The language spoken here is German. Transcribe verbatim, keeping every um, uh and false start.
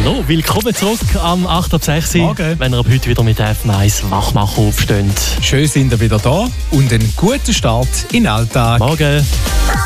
Hallo, willkommen zurück am acht ab sechs, Morgen. wenn ihr ab heute wieder mit F M eins Wachmacher aufsteht. Schön sind ihr wieder da und einen guten Start in den Alltag. Morgen.